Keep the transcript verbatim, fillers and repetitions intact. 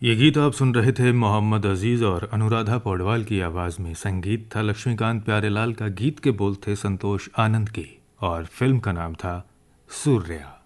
ये गीत आप सुन रहे थे मोहम्मद अजीज़ और अनुराधा पौडवाल की आवाज़ में। संगीत था लक्ष्मीकांत प्यारेलाल का, गीत के बोल थे संतोष आनंद की और फिल्म का नाम था सूर्या।